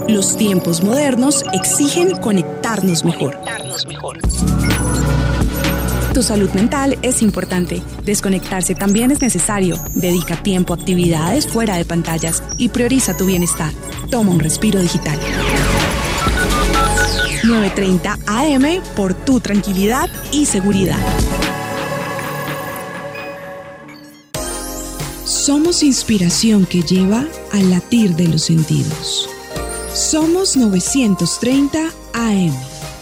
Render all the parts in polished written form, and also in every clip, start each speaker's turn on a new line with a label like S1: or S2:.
S1: Los tiempos modernos exigen conectarnos mejor. Tu salud mental es importante. Desconectarse también es necesario. Dedica tiempo a actividades fuera de pantallas y prioriza tu bienestar. Toma un respiro digital. 9:30 AM por tu tranquilidad y seguridad. Somos inspiración que lleva al latir de los sentidos. Somos 930 AM.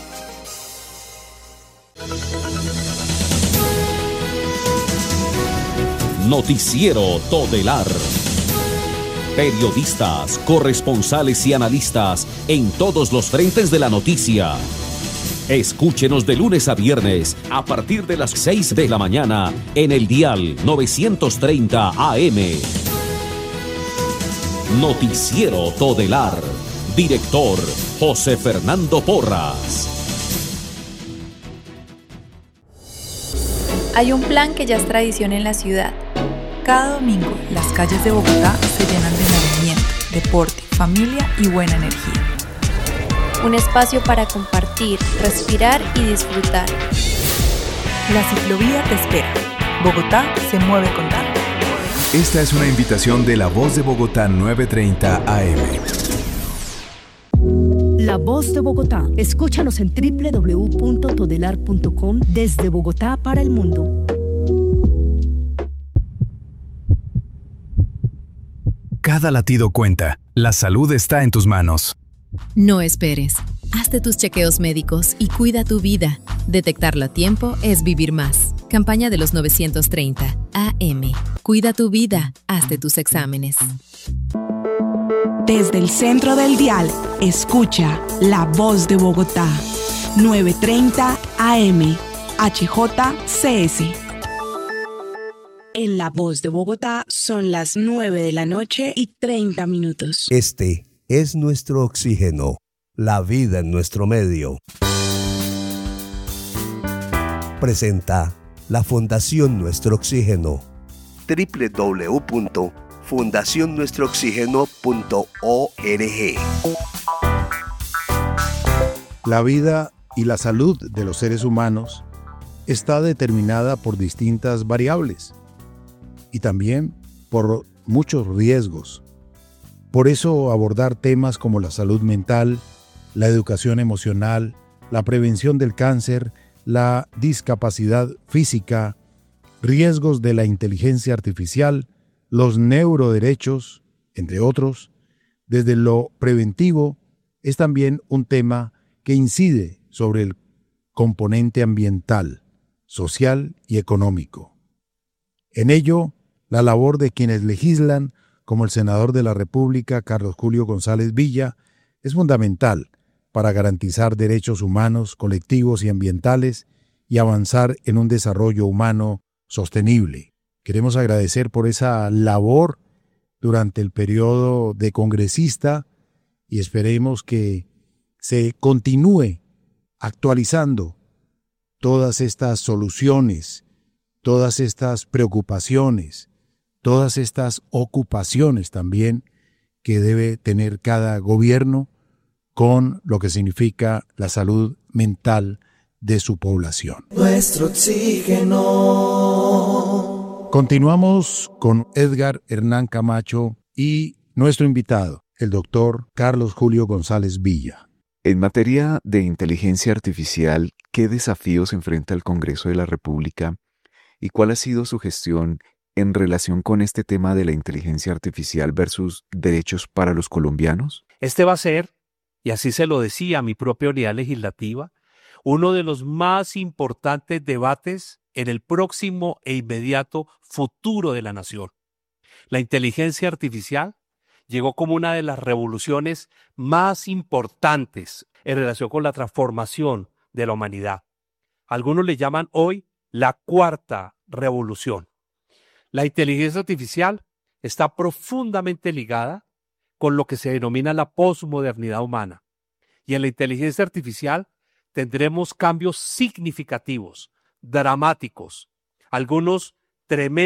S2: Noticiero Todelar. Periodistas, corresponsales y analistas en todos los frentes de la noticia. Escúchenos de lunes a viernes a partir de las 6 de la mañana en el dial 930 AM. Noticiero Todelar. Director José Fernando Porras.
S3: Hay un plan que ya es tradición en la ciudad. Cada domingo, las calles de Bogotá se llenan de movimiento, deporte, familia y buena energía.
S4: Un espacio para compartir, respirar y disfrutar.
S3: La ciclovía te espera. Bogotá se mueve contigo.
S5: Esta es una invitación de La Voz de Bogotá 930 AM.
S6: La Voz de Bogotá. Escúchanos en www.todelar.com desde Bogotá para el mundo.
S5: Cada latido cuenta. La salud está en tus manos.
S7: No esperes. Hazte tus chequeos médicos y cuida tu vida. Detectarlo a tiempo es vivir más. Campaña de los 930 AM. Cuida tu vida. Hazte tus exámenes.
S1: Desde el centro del dial, escucha La Voz de Bogotá. 9:30 AM. HJCS. En La Voz de Bogotá son las 9:30 PM.
S8: Este es nuestro oxígeno, la vida en nuestro medio. Presenta la Fundación Nuestro Oxígeno. www.fundacionnuestrooxígeno.org.
S9: La vida y la salud de los seres humanos está determinada por distintas variables y también por muchos riesgos. Por eso abordar temas como la salud mental, la educación emocional, la prevención del cáncer, la discapacidad física, riesgos de la inteligencia artificial, los neuroderechos, entre otros, desde lo preventivo, es también un tema que incide sobre el componente ambiental, social y económico. En ello, la labor de quienes legislan, como el senador de la República, Carlos Julio González Villa, es fundamental para garantizar derechos humanos, colectivos y ambientales y avanzar en un desarrollo humano sostenible. Queremos agradecer por esa labor durante el periodo de congresista y esperemos que se continúe actualizando todas estas soluciones, todas estas preocupaciones, todas estas ocupaciones también que debe tener cada gobierno con lo que significa la salud mental de su población.
S10: Nuestro oxígeno.
S9: Continuamos con Edgar Hernán Camacho y nuestro invitado, el doctor Carlos Julio González Villa.
S11: En materia de inteligencia artificial, ¿qué desafíos enfrenta el Congreso de la República y cuál ha sido su gestión en relación con este tema de la inteligencia artificial versus derechos para los colombianos?
S12: Este va a ser, y así se lo decía mi propia unidad legislativa, uno de los más importantes debates en el próximo e inmediato futuro de la nación. La inteligencia artificial llegó como una de las revoluciones más importantes en relación con la transformación de la humanidad. Algunos le llaman hoy la cuarta revolución. La inteligencia artificial está profundamente ligada con lo que se denomina la posmodernidad humana. Y en la inteligencia artificial tendremos cambios significativos, dramáticos, algunos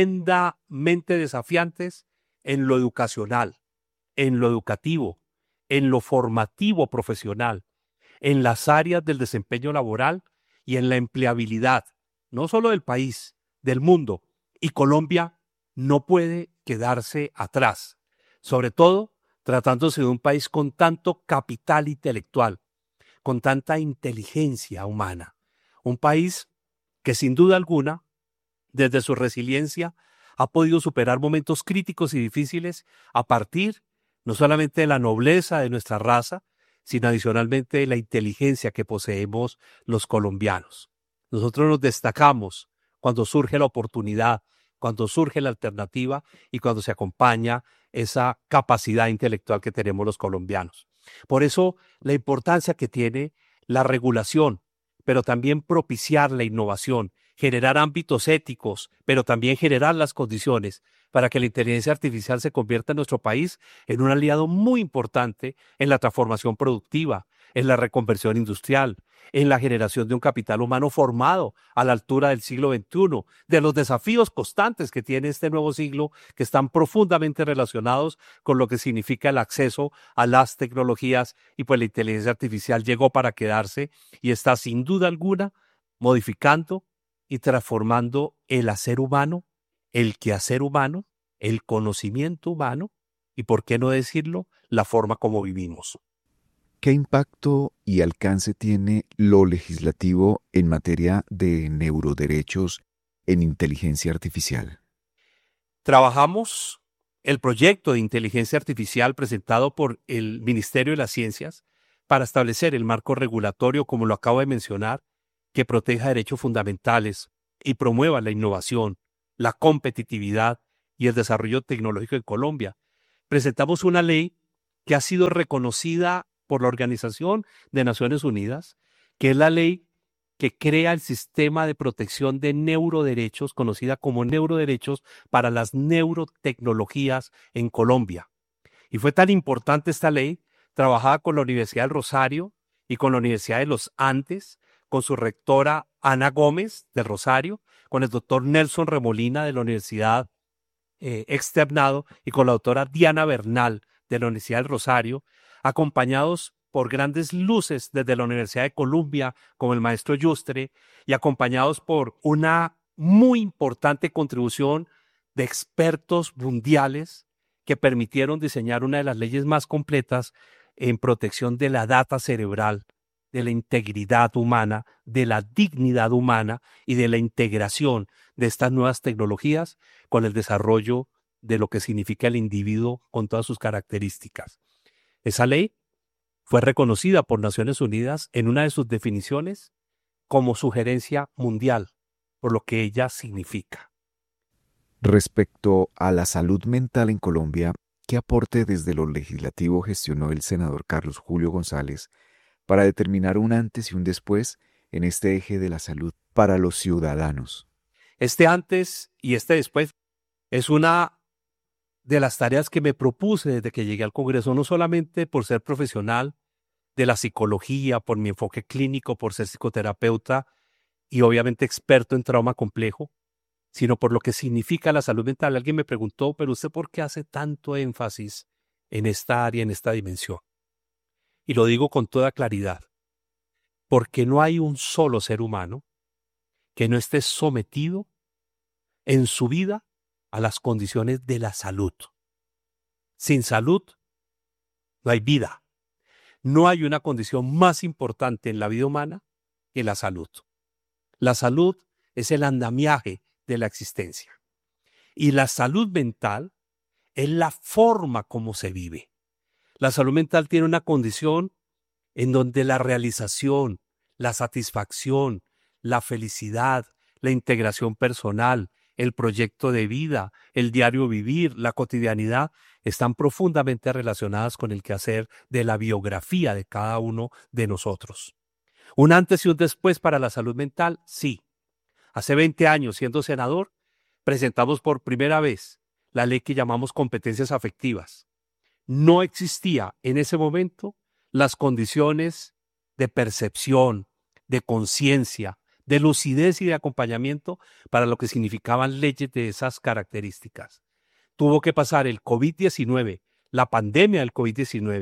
S12: tremendamente desafiantes en lo educacional, en lo educativo, en lo formativo profesional, en las áreas del desempeño laboral y en la empleabilidad, no solo del país, del mundo. Y Colombia no puede quedarse atrás, sobre todo tratándose de un país con tanto capital intelectual, con tanta inteligencia humana. Un país que sin duda alguna, desde su resiliencia, ha podido superar momentos críticos y difíciles a partir no solamente de la nobleza de nuestra raza, sino adicionalmente de la inteligencia que poseemos los colombianos. Nosotros nos destacamos cuando surge la oportunidad, cuando surge la alternativa y cuando se acompaña esa capacidad intelectual que tenemos los colombianos. Por eso, la importancia que tiene la regulación, pero también propiciar la innovación, generar ámbitos éticos, pero también generar las condiciones para que la inteligencia artificial se convierta en nuestro país en un aliado muy importante en la transformación productiva, en la reconversión industrial, en la generación de un capital humano formado a la altura del siglo XXI, de los desafíos constantes que tiene este nuevo siglo, que están profundamente relacionados con lo que significa el acceso a las tecnologías, y pues la inteligencia artificial llegó para quedarse y está sin duda alguna modificando y transformando el hacer humano, el quehacer humano, el conocimiento humano y, por qué no decirlo, la forma como vivimos.
S11: ¿Qué impacto y alcance tiene lo legislativo en materia de neuroderechos en inteligencia artificial?
S12: Trabajamos el proyecto de inteligencia artificial presentado por el Ministerio de las Ciencias para establecer el marco regulatorio, como lo acabo de mencionar, que proteja derechos fundamentales y promueva la innovación, la competitividad y el desarrollo tecnológico en Colombia. Presentamos una ley que ha sido reconocida por la Organización de Naciones Unidas, que es la ley que crea el sistema de protección de neuroderechos, conocida como neuroderechos para las neurotecnologías en Colombia. Y fue tan importante esta ley, trabajada con la Universidad del Rosario y con la Universidad de los Andes, con su rectora Ana Gómez del Rosario, con el doctor Nelson Remolina de la Universidad Externado y con la doctora Diana Bernal de la Universidad del Rosario, acompañados por grandes luces desde la Universidad de Columbia, como el maestro Yustre, y acompañados por una muy importante contribución de expertos mundiales que permitieron diseñar una de las leyes más completas en protección de la data cerebral, de la integridad humana, de la dignidad humana y de la integración de estas nuevas tecnologías con el desarrollo de lo que significa el individuo con todas sus características. Esa ley fue reconocida por Naciones Unidas en una de sus definiciones como sugerencia mundial, por lo que ella significa.
S11: Respecto a la salud mental en Colombia, ¿qué aporte desde lo legislativo gestionó el senador Carlos Julio González para determinar un antes y un después en este eje de la salud para los ciudadanos?
S12: Este antes y este después es una de las tareas que me propuse desde que llegué al Congreso, no solamente por ser profesional de la psicología, por mi enfoque clínico, por ser psicoterapeuta y obviamente experto en trauma complejo, sino por lo que significa la salud mental. Alguien me preguntó, pero ¿usted por qué hace tanto énfasis en esta área, en esta dimensión? Y lo digo con toda claridad, porque no hay un solo ser humano que no esté sometido en su vida a las condiciones de la salud. Sin salud no hay vida. No hay una condición más importante en la vida humana que la salud. La salud es el andamiaje de la existencia. Y la salud mental es la forma como se vive. La salud mental tiene una condición en donde la realización, la satisfacción, la felicidad, la integración personal, el proyecto de vida, el diario vivir, la cotidianidad, están profundamente relacionadas con el quehacer de la biografía de cada uno de nosotros. ¿Un antes y un después para la salud mental? Sí. Hace 20 años, siendo senador, presentamos por primera vez la ley que llamamos competencias afectivas. No existía en ese momento las condiciones de percepción, de conciencia, de lucidez y de acompañamiento para lo que significaban leyes de esas características. Tuvo que pasar el COVID-19, la pandemia del COVID-19,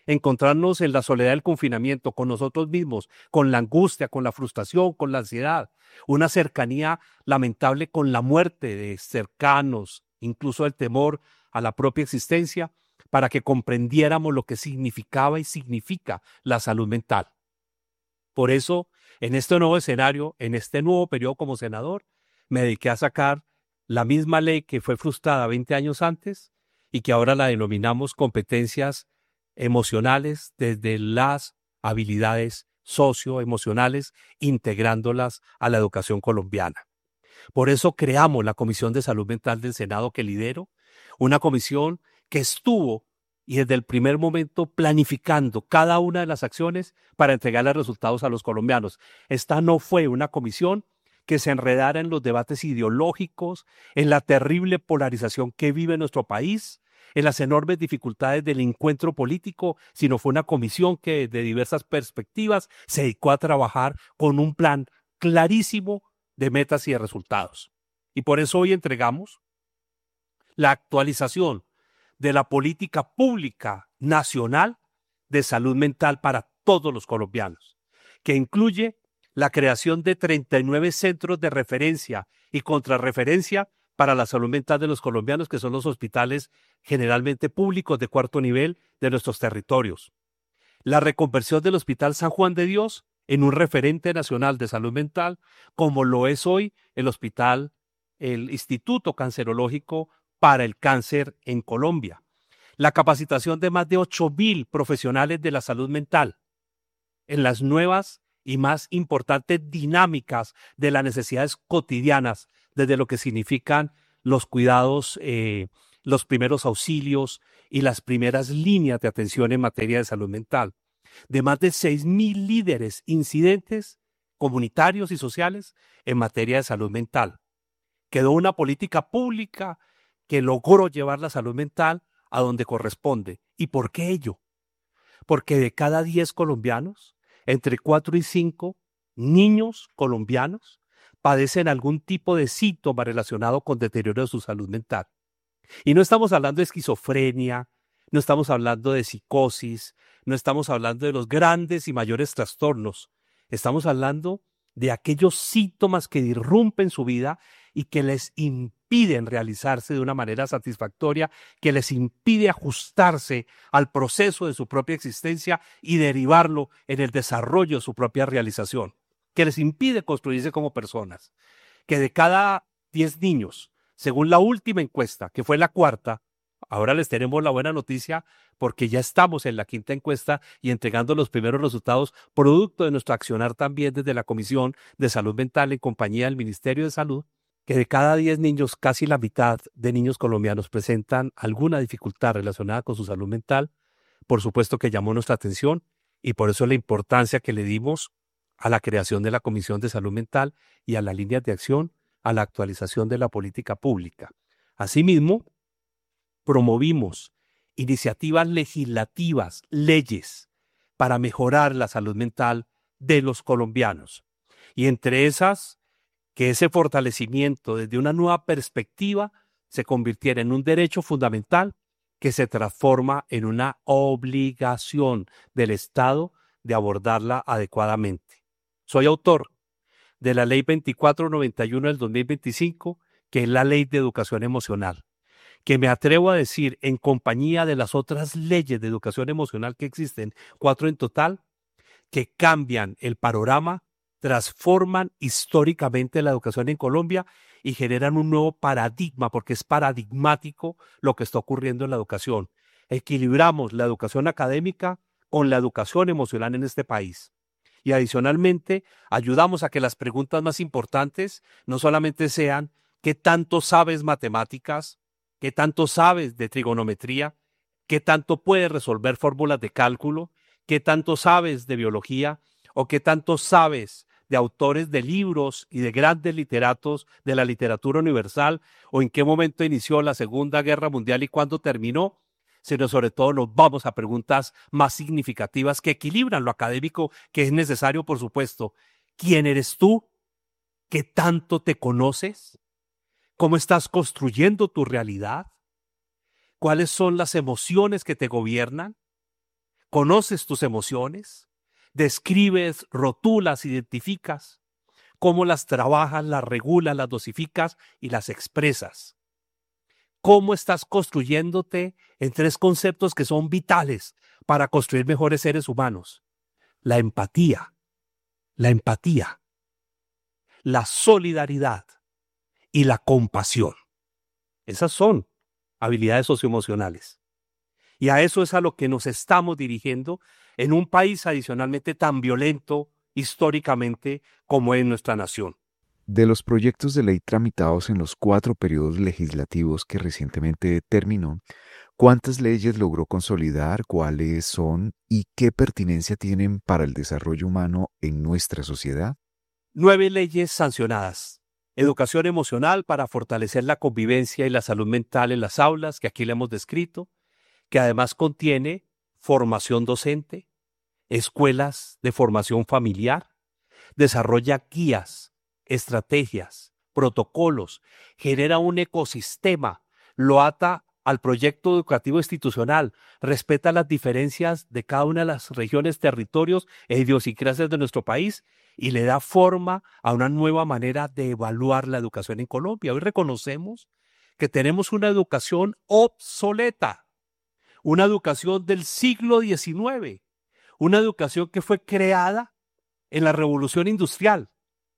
S12: encontrarnos en la soledad del confinamiento con nosotros mismos, con la angustia, con la frustración, con la ansiedad, una cercanía lamentable con la muerte de cercanos, incluso el temor a la propia existencia, para que comprendiéramos lo que significaba y significa la salud mental. Por eso, en este nuevo escenario, en este nuevo periodo como senador, me dediqué a sacar la misma ley que fue frustrada 20 años antes y que ahora la denominamos competencias emocionales desde las habilidades socioemocionales, integrándolas a la educación colombiana. Por eso creamos la Comisión de Salud Mental del Senado que lidero, una comisión que estuvo y desde el primer momento planificando cada una de las acciones para entregarle resultados a los colombianos. Esta no fue una comisión que se enredara en los debates ideológicos, en la terrible polarización que vive nuestro país, en las enormes dificultades del encuentro político, sino fue una comisión que de diversas perspectivas se dedicó a trabajar con un plan clarísimo de metas y de resultados. Y por eso hoy entregamos la actualización de la política pública nacional de salud mental para todos los colombianos, que incluye la creación de 39 centros de referencia y contrarreferencia para la salud mental de los colombianos, que son los hospitales generalmente públicos de cuarto nivel de nuestros territorios. La reconversión del Hospital San Juan de Dios en un referente nacional de salud mental, como lo es hoy el Instituto Cancerológico para el Cáncer en Colombia. La capacitación de más de 8.000 profesionales de la salud mental en las nuevas y más importantes dinámicas de las necesidades cotidianas, desde lo que significan los cuidados, los primeros auxilios y las primeras líneas de atención en materia de salud mental. De más de 6.000 líderes incidentes comunitarios y sociales en materia de salud mental. Quedó una política pública que logró llevar la salud mental a donde corresponde. ¿Y por qué ello? Porque de cada 10 colombianos, entre 4 y 5 niños colombianos padecen algún tipo de síntoma relacionado con deterioro de su salud mental. Y no estamos hablando de esquizofrenia, no estamos hablando de psicosis, no estamos hablando de los grandes y mayores trastornos. Estamos hablando de aquellos síntomas que irrumpen su vida y que les impiden realizarse de una manera satisfactoria, que les impide ajustarse al proceso de su propia existencia y derivarlo en el desarrollo de su propia realización, que les impide construirse como personas. Que de cada 10 niños, según la última encuesta, que fue la cuarta, ahora les tenemos la buena noticia porque ya estamos en la quinta encuesta y entregando los primeros resultados producto de nuestro accionar también desde la Comisión de Salud Mental en compañía del Ministerio de Salud, que de cada 10 niños, casi la mitad de niños colombianos presentan alguna dificultad relacionada con su salud mental. Por supuesto que llamó nuestra atención y por eso la importancia que le dimos a la creación de la Comisión de Salud Mental y a las líneas de acción, a la actualización de la política pública. Asimismo, promovimos iniciativas legislativas, leyes, para mejorar la salud mental de los colombianos. Y entre esas, que ese fortalecimiento desde una nueva perspectiva se convirtiera en un derecho fundamental que se transforma en una obligación del Estado de abordarla adecuadamente. Soy autor de la Ley 2491 del 2025, que es la Ley de Educación Emocional, que me atrevo a decir, en compañía de las otras leyes de educación emocional que existen, 4 en total, que cambian el panorama, transforman históricamente la educación en Colombia y generan un nuevo paradigma, porque es paradigmático lo que está ocurriendo en la educación. Equilibramos la educación académica con la educación emocional en este país. Y adicionalmente, ayudamos a que las preguntas más importantes no solamente sean ¿qué tanto sabes matemáticas? ¿Qué tanto sabes de trigonometría? ¿Qué tanto puedes resolver fórmulas de cálculo? ¿Qué tanto sabes de biología? ¿O qué tanto sabes de autores de libros y de grandes literatos de la literatura universal? ¿O en qué momento inició la Segunda Guerra Mundial y cuándo terminó? Sino sobre todo nos vamos a preguntas más significativas que equilibran lo académico, que es necesario, por supuesto. ¿Quién eres tú? ¿Qué tanto te conoces? ¿Cómo estás construyendo tu realidad? ¿Cuáles son las emociones que te gobiernan? ¿Conoces tus emociones? ¿Describes, rotulas, identificas? ¿Cómo las trabajas, las regulas, las dosificas y las expresas? ¿Cómo estás construyéndote en 3 conceptos que son vitales para construir mejores seres humanos? La empatía, la solidaridad y la compasión. Esas son habilidades socioemocionales. Y a eso es a lo que nos estamos dirigiendo en un país adicionalmente tan violento históricamente como es nuestra nación.
S11: De los proyectos de ley tramitados en los 4 periodos legislativos que recientemente terminó, ¿cuántas leyes logró consolidar, cuáles son y qué pertinencia tienen para el desarrollo humano en nuestra sociedad?
S12: 9 leyes sancionadas. Educación emocional para fortalecer la convivencia y la salud mental en las aulas, que aquí le hemos descrito, que además contiene formación docente, escuelas de formación familiar, desarrolla guías, estrategias, protocolos, genera un ecosistema, lo ata al proyecto educativo institucional, respeta las diferencias de cada una de las regiones, territorios e idiosincrasias de nuestro país y le da forma a una nueva manera de evaluar la educación en Colombia. Hoy reconocemos que tenemos una educación obsoleta, una educación del siglo XIX, una educación que fue creada en la Revolución Industrial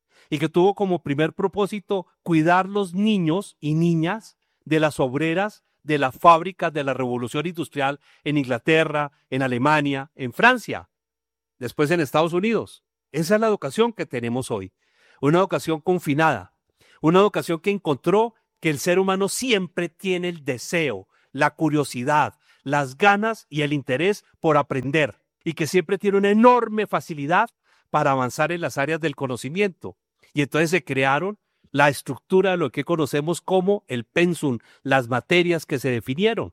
S12: y que tuvo como primer propósito cuidar los niños y niñas de las obreras de las fábricas de la Revolución Industrial en Inglaterra, en Alemania, en Francia, después en Estados Unidos. Esa es la educación que tenemos hoy, una educación confinada, una educación que encontró que el ser humano siempre tiene el deseo, la curiosidad, las ganas y el interés por aprender y que siempre tiene una enorme facilidad para avanzar en las áreas del conocimiento. Y entonces se crearon la estructura de lo que conocemos como el pensum, las materias que se definieron.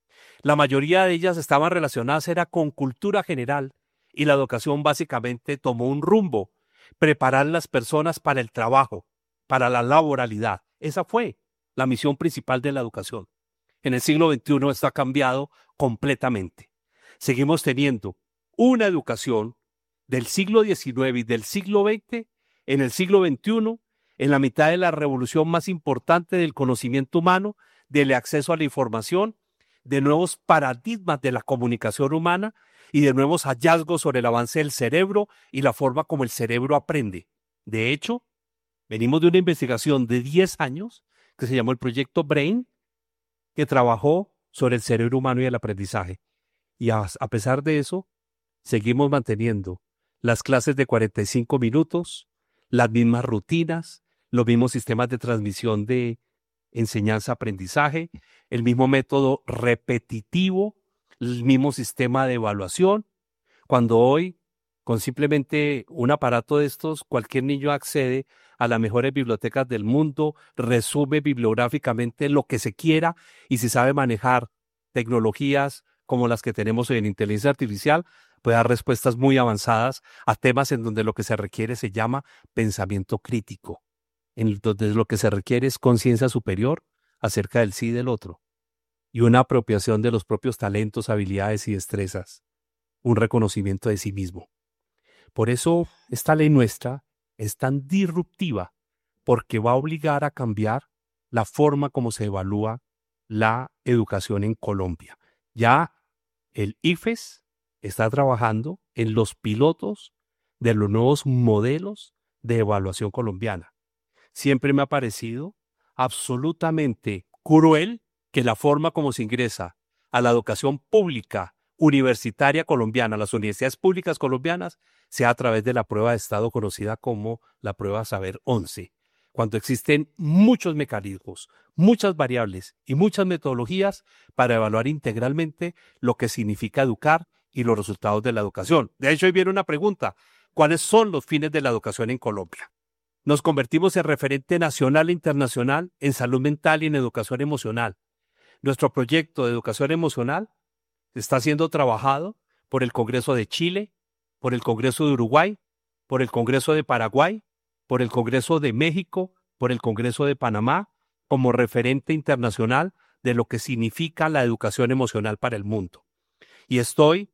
S12: La mayoría de ellas estaban relacionadas era con cultura general y la educación básicamente tomó un rumbo, preparar las personas para el trabajo, para la laboralidad. Esa fue la misión principal de la educación. En el siglo XXI esto ha cambiado completamente. Seguimos teniendo una educación del siglo XIX y del siglo XX en el siglo XXI, en la mitad de la revolución más importante del conocimiento humano, del acceso a la información, de nuevos paradigmas de la comunicación humana y de nuevos hallazgos sobre el avance del cerebro y la forma como el cerebro aprende. De hecho, venimos de una investigación de 10 años que se llamó el Proyecto Brain, que trabajó sobre el cerebro humano y el aprendizaje. Y a pesar de eso, seguimos manteniendo las clases de 45 minutos, las mismas rutinas, los mismos sistemas de transmisión de enseñanza-aprendizaje, el mismo método repetitivo, el mismo sistema de evaluación, cuando hoy, con simplemente un aparato de estos, cualquier niño accede a las mejores bibliotecas del mundo, resume bibliográficamente lo que se quiera y si sabe manejar tecnologías como las que tenemos hoy en inteligencia artificial, puede dar respuestas muy avanzadas a temas en donde lo que se requiere se llama pensamiento crítico, en donde lo que se requiere es conciencia superior acerca del sí y del otro, y una apropiación de los propios talentos, habilidades y destrezas, un reconocimiento de sí mismo. Por eso esta ley nuestra es tan disruptiva, porque va a obligar a cambiar la forma como se evalúa la educación en Colombia. Ya el IFES está trabajando en los pilotos de los nuevos modelos de evaluación colombiana. Siempre me ha parecido absolutamente cruel que la forma como se ingresa a la educación pública universitaria colombiana, las universidades públicas colombianas, sea a través de la prueba de estado conocida como la prueba Saber 11, cuando existen muchos mecanismos, muchas variables y muchas metodologías para evaluar integralmente lo que significa educar y los resultados de la educación. De hecho, hoy viene una pregunta: ¿cuáles son los fines de la educación en Colombia? Nos convertimos en referente nacional e internacional en salud mental y en educación emocional. Nuestro proyecto de educación emocional está siendo trabajado por el Congreso de Chile, por el Congreso de Uruguay, por el Congreso de Paraguay, por el Congreso de México, por el Congreso de Panamá, como referente internacional de lo que significa la educación emocional para el mundo. Y estoy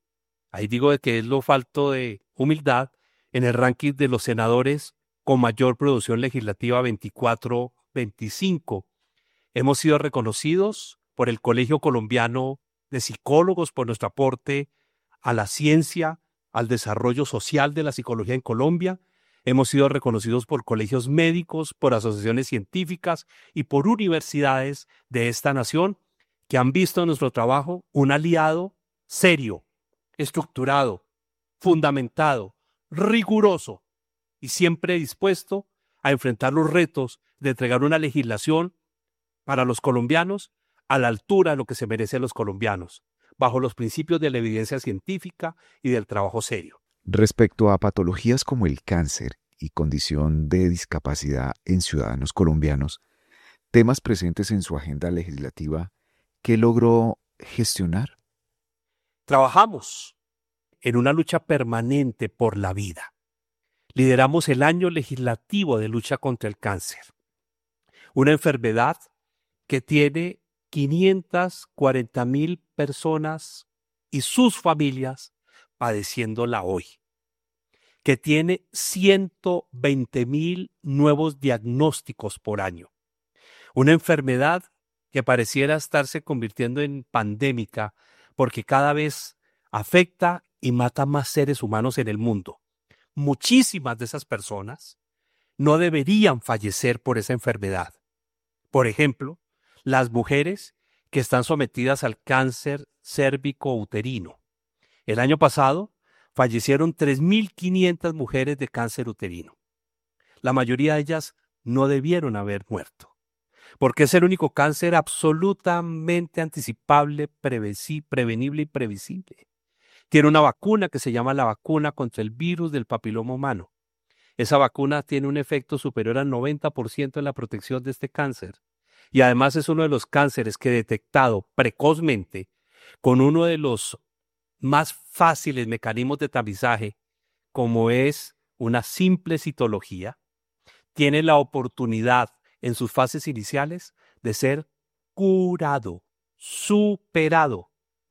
S12: ahí digo de que es lo falto de humildad, en el ranking de los senadores con mayor producción legislativa 24-25. Hemos sido reconocidos por el Colegio Colombiano de Psicólogos por nuestro aporte a la ciencia, al desarrollo social de la psicología en Colombia. Hemos sido reconocidos por colegios médicos, por asociaciones científicas y por universidades de esta nación que han visto en nuestro trabajo un aliado serio, estructurado, fundamentado, riguroso y siempre dispuesto a enfrentar los retos de entregar una legislación para los colombianos a la altura de lo que se merecen los colombianos, bajo los principios de la evidencia científica y del trabajo serio.
S11: Respecto a patologías como el cáncer y condición de discapacidad en ciudadanos colombianos, temas presentes en su agenda legislativa, ¿qué logró gestionar?
S12: Trabajamos en una lucha permanente por la vida. Lideramos el año legislativo de lucha contra el cáncer, una enfermedad que tiene 540,000 personas y sus familias padeciéndola hoy, que tiene 120,000 nuevos diagnósticos por año, una enfermedad que pareciera estarse convirtiendo en pandémica porque cada vez afecta y mata más seres humanos en el mundo. Muchísimas de esas personas no deberían fallecer por esa enfermedad. Por ejemplo, las mujeres que están sometidas al cáncer cérvico-uterino. El año pasado fallecieron 3.500 mujeres de cáncer uterino. La mayoría de ellas no debieron haber muerto, porque es el único cáncer absolutamente anticipable, prevenible y previsible. Tiene una vacuna que se llama la vacuna contra el virus del papiloma humano. Esa vacuna tiene un efecto superior al 90% en la protección de este cáncer. Y además es uno de los cánceres que detectado precozmente con uno de los más fáciles mecanismos de tamizaje, como es una simple citología, tiene la oportunidad en sus fases iniciales de ser curado, superado.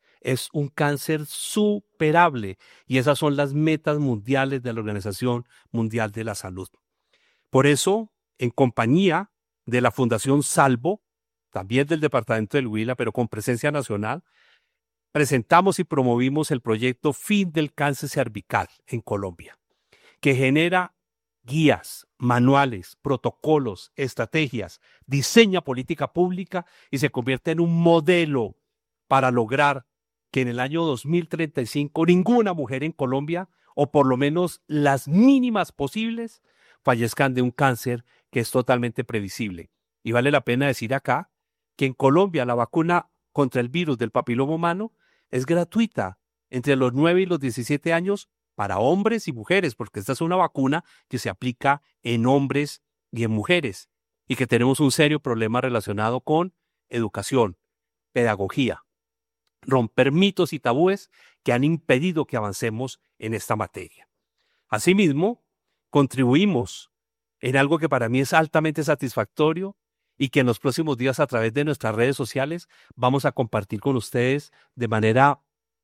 S12: Es un cáncer superable y esas son las metas mundiales de la Organización Mundial de la Salud. Por eso, en compañía de la Fundación Salvo, también del Departamento del Huila, pero con presencia nacional, presentamos y promovimos el proyecto Fin del Cáncer Cervical en Colombia, que genera guías, manuales, protocolos, estrategias, diseña política pública y se convierte en un modelo para lograr que en el año 2035 ninguna mujer en Colombia, o por lo menos las mínimas posibles, fallezcan de un cáncer que es totalmente previsible. Y vale la pena decir acá que en Colombia la vacuna contra el virus del papiloma humano es gratuita entre los 9 y los 17 años para hombres y mujeres, porque esta es una vacuna que se aplica en hombres y en mujeres, y que tenemos un serio problema relacionado con educación, pedagogía, romper mitos y tabúes que han impedido que avancemos en esta materia. Asimismo, contribuimos en algo que para mí es altamente satisfactorio y que en los próximos días a través de nuestras redes sociales vamos a compartir con ustedes de manera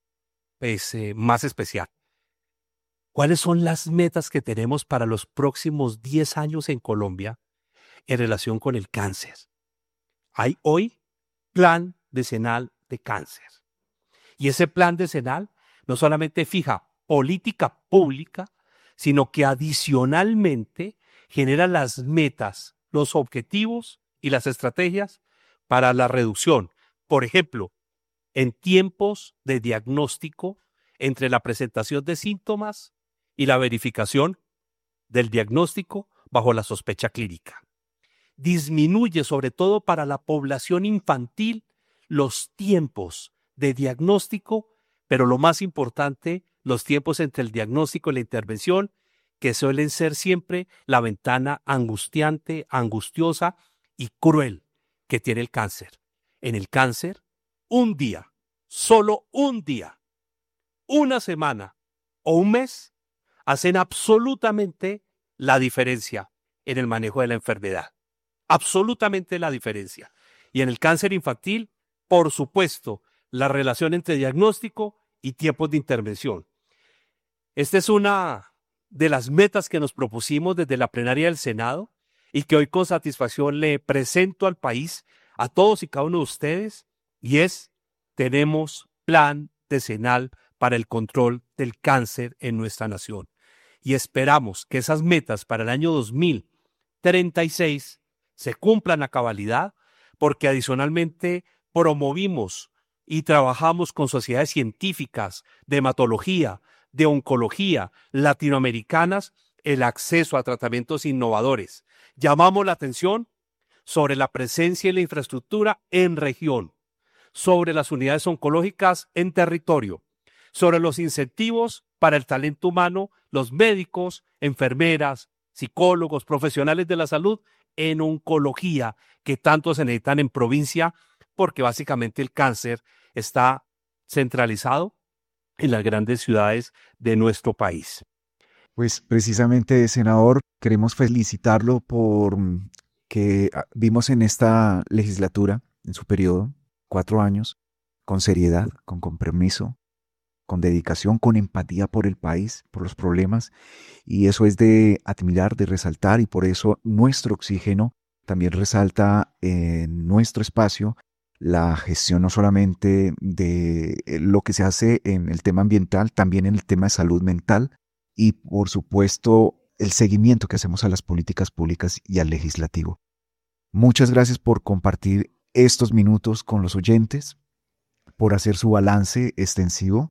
S12: más especial. ¿Cuáles son las metas que tenemos para los próximos 10 años en Colombia en relación con el cáncer? Hay hoy Plan Decenal de Cáncer. Y ese plan decenal no solamente fija política pública, sino que adicionalmente genera las metas, los objetivos y las estrategias para la reducción. Por ejemplo, en tiempos de diagnóstico entre la presentación de síntomas y la verificación del diagnóstico bajo la sospecha clínica. Disminuye, sobre todo para la población infantil, los tiempos de diagnóstico, pero lo más importante, los tiempos entre el diagnóstico y la intervención, que suelen ser siempre la ventana angustiante, angustiosa y cruel que tiene el cáncer. En el cáncer, un día, solo un día, una semana o un mes hacen absolutamente la diferencia en el manejo de la enfermedad. Absolutamente la diferencia. Y en el cáncer infantil, por supuesto, la relación entre diagnóstico y tiempos de intervención. Esta es una de las metas que nos propusimos desde la plenaria del Senado y que hoy con satisfacción le presento al país, a todos y cada uno de ustedes, y es: tenemos plan decenal para el control del cáncer en nuestra nación. Y esperamos que esas metas para el año 2036 se cumplan a cabalidad, porque adicionalmente promovimos y trabajamos con sociedades científicas de hematología, de oncología, latinoamericanas, el acceso a tratamientos innovadores. Llamamos la atención sobre la presencia y la infraestructura en región, sobre las unidades oncológicas en territorio, sobre los incentivos para el talento humano, los médicos, enfermeras, psicólogos, profesionales de la salud en oncología, que tanto se necesitan en provincia, porque básicamente el cáncer está centralizado en las grandes ciudades de nuestro país.
S11: Pues precisamente, senador, queremos felicitarlo por que vimos en esta legislatura, en su periodo, 4 años, con seriedad, con compromiso, con dedicación, con empatía por el país, por los problemas, y eso es de admirar, de resaltar, y por eso nuestro oxígeno también resalta en nuestro espacio la gestión no solamente de lo que se hace en el tema ambiental, también en el tema de salud mental y, por supuesto, el seguimiento que hacemos a las políticas públicas y al legislativo. Muchas gracias por compartir estos minutos con los oyentes, por hacer su balance extensivo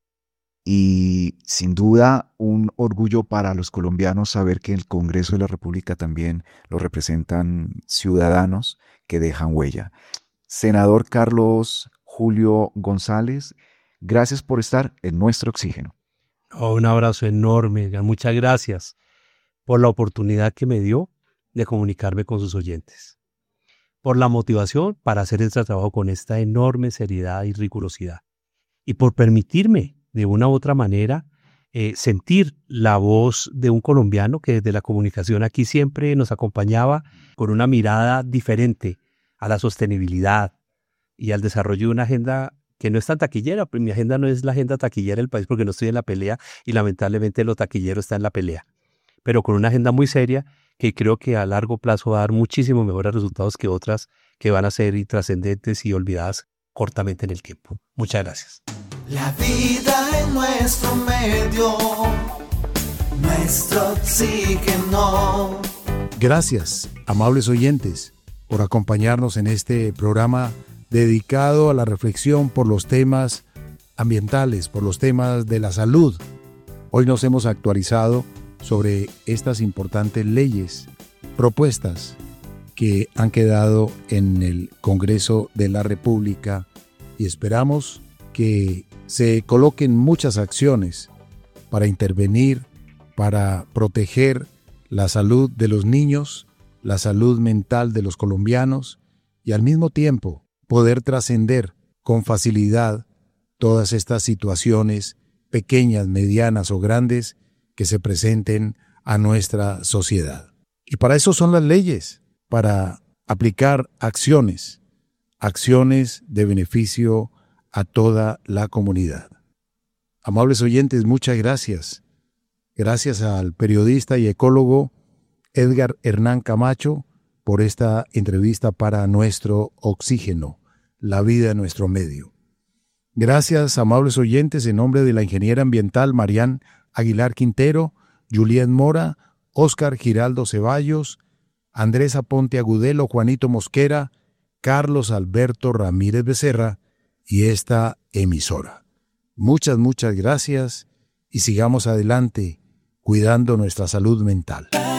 S11: y, sin duda, un orgullo para los colombianos saber que el Congreso de la República también lo representan ciudadanos que dejan huella. Senador Carlos Julio González, gracias por estar en nuestro oxígeno.
S12: Un abrazo enorme, muchas gracias por la oportunidad que me dio de comunicarme con sus oyentes, por la motivación para hacer este trabajo con esta enorme seriedad y rigurosidad, y por permitirme de una u otra manera sentir la voz de un colombiano que desde la comunicación aquí siempre nos acompañaba con una mirada diferente a la sostenibilidad y al desarrollo de una agenda que no es tan taquillera. Pues mi agenda no es la agenda taquillera del país, porque no estoy en la pelea y lamentablemente lo taquillero está en la pelea, pero con una agenda muy seria que creo que a largo plazo va a dar muchísimo mejores resultados que otras que van a ser intrascendentes y olvidadas cortamente en el tiempo. Muchas gracias.
S10: La vida en nuestro medio, nuestro oxígeno.
S9: Gracias, amables oyentes, por acompañarnos en este programa dedicado a la reflexión por los temas ambientales, por los temas de la salud. Hoy nos hemos actualizado sobre estas importantes leyes, propuestas que han quedado en el Congreso de la República, y esperamos que se coloquen muchas acciones para intervenir, para proteger la salud de los niños, la salud mental de los colombianos, y al mismo tiempo poder trascender con facilidad todas estas situaciones pequeñas, medianas o grandes que se presenten a nuestra sociedad. Y para eso son las leyes, para aplicar acciones de beneficio a toda la comunidad. Amables oyentes, muchas gracias. Gracias al periodista y ecólogo Edgar Hernán Camacho por esta entrevista para nuestro oxígeno, la vida en nuestro medio. Gracias, amables oyentes, en nombre de la ingeniera ambiental Marián Aguilar Quintero, Julián Mora, Óscar Giraldo Ceballos, Andrés Aponte Agudelo, Juanito Mosquera, Carlos Alberto Ramírez Becerra y esta emisora. Muchas gracias y sigamos adelante cuidando nuestra salud mental.